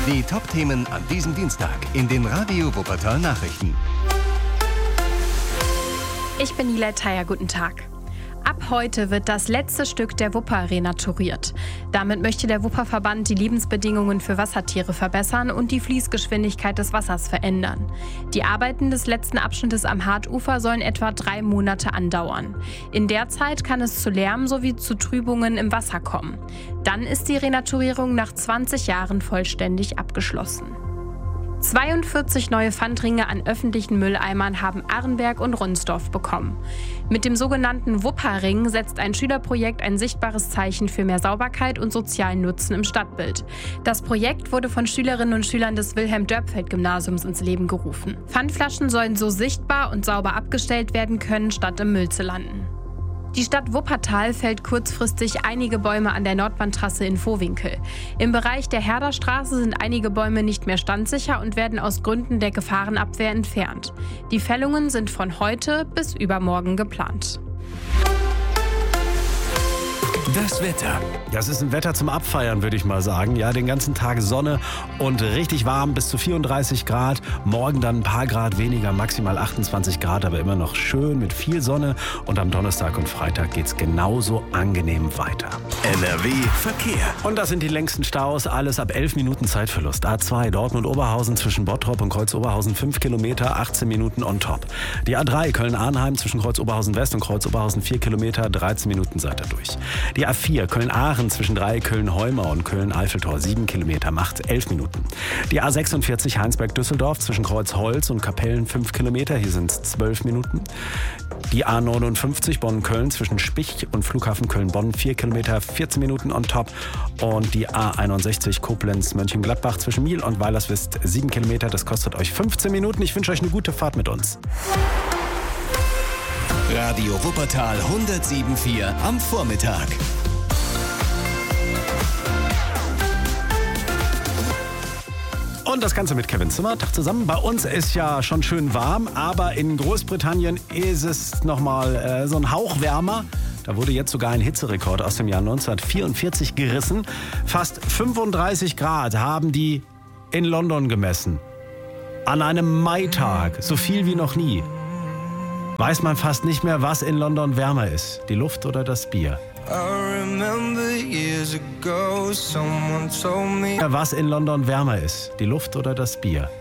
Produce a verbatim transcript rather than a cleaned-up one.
Die Top-Themen an diesem Dienstag in den Radio Wuppertal Nachrichten. Ich bin Nila Thayer, guten Tag. Ab heute wird das letzte Stück der Wupper renaturiert. Damit möchte der Wupperverband die Lebensbedingungen für Wassertiere verbessern und die Fließgeschwindigkeit des Wassers verändern. Die Arbeiten des letzten Abschnittes am Hartufer sollen etwa drei Monate andauern. In der Zeit kann es zu Lärm sowie zu Trübungen im Wasser kommen. Dann ist die Renaturierung nach zwanzig Jahren vollständig abgeschlossen. zweiundvierzig neue Pfandringe an öffentlichen Mülleimern haben Arenberg und Ronsdorf bekommen. Mit dem sogenannten Wupperring setzt ein Schülerprojekt ein sichtbares Zeichen für mehr Sauberkeit und sozialen Nutzen im Stadtbild. Das Projekt wurde von Schülerinnen und Schülern des Wilhelm-Dörpfeld-Gymnasiums ins Leben gerufen. Pfandflaschen sollen so sichtbar und sauber abgestellt werden können, statt im Müll zu landen. Die Stadt Wuppertal fällt kurzfristig einige Bäume an der Nordbahntrasse in Vohwinkel. Im Bereich der Herderstraße sind einige Bäume nicht mehr standsicher und werden aus Gründen der Gefahrenabwehr entfernt. Die Fällungen sind von heute bis übermorgen geplant. Das Wetter. Das ist ein Wetter zum Abfeiern, würde ich mal sagen. Ja, den ganzen Tag Sonne und richtig warm, bis zu vierunddreißig Grad. Morgen dann ein paar Grad weniger, maximal achtundzwanzig Grad, aber immer noch schön mit viel Sonne. Und am Donnerstag und Freitag geht's genauso angenehm weiter. N R W Verkehr. Und das sind die längsten Staus, alles ab elf Minuten Zeitverlust. A zwei Dortmund-Oberhausen zwischen Bottrop und Kreuz-Oberhausen fünf Kilometer, achtzehn Minuten on top. Die A drei Köln-Arnheim zwischen Kreuz-Oberhausen West und Kreuz-Oberhausen vier Kilometer, dreizehn Minuten seid ihr durch. Die A vier Köln-Aachen zwischen drei Köln-Heumau und Köln-Eiffeltor sieben Kilometer, macht elf Minuten. Die A sechsundvierzig Heinsberg-Düsseldorf zwischen Kreuz-Holz und Kapellen fünf Kilometer, hier sind es zwölf Minuten. Die A neunundfünfzig Bonn-Köln zwischen Spich und Flughafen Köln-Bonn vier Kilometer, vierzehn Minuten on top. Und die A einundsechzig Koblenz-Mönchengladbach zwischen Miel und Weilerswist sieben Kilometer, das kostet euch fünfzehn Minuten. Ich wünsche euch eine gute Fahrt mit uns. Radio Wuppertal hundertsieben Komma vier am Vormittag. Und das Ganze mit Kevin Zimmertag zusammen. Bei uns ist ja schon schön warm, aber in Großbritannien ist es nochmal äh, so ein Hauch wärmer. Da wurde jetzt sogar ein Hitzerekord aus dem Jahr neunzehnhundertvierundvierzig gerissen. Fast fünfunddreißig Grad haben die in London gemessen. An einem Maitag, so viel wie noch nie. Weiß man fast nicht mehr, was in London wärmer ist, die Luft oder das Bier. Was in London wärmer ist, die Luft oder das Bier.